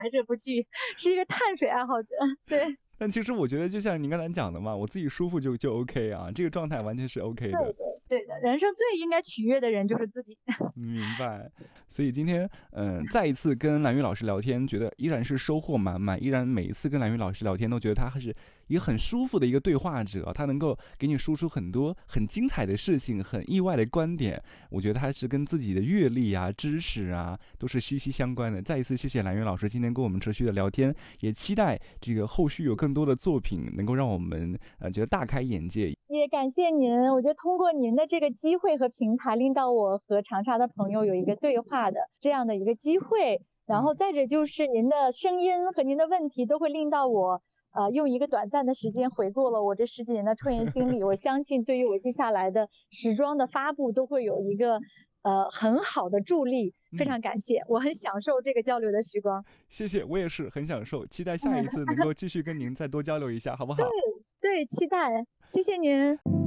排这部剧，是一个碳水爱好者。对。 但其实我觉得，就像您刚才讲的嘛，我自己舒服就 OK 啊，这个状态完全是 OK 的。 对对对的，人生最应该取悦的人就是自己。 明白。所以今天，再一次跟蓝宇老师聊天，觉得依然是收获满满，依然每一次跟蓝宇老师聊天，都觉得他还是一个很舒服的一个对话者，他能够给你输出很多很精彩的事情，很意外的观点。我觉得他是跟自己的阅历啊、知识啊都是息息相关的。再一次谢谢蓝宇老师今天跟我们持续的聊天，也期待这个后续有更多的作品能够让我们觉得大开眼界。 也感谢您，我觉得通过您的这个机会和平台，令到我和长沙的朋友有一个对话的这样的一个机会。然后再者就是您的声音和您的问题都会令到我用一个短暂的时间回顾了我这10几年的创业经历。我相信对于我接下来的时装的发布都会有一个很好的助力。非常感谢，我很享受这个交流的时光。 谢谢，我也是很享受，期待下一次能够继续跟您再多交流一下，好不好？ 对，期待，谢谢您。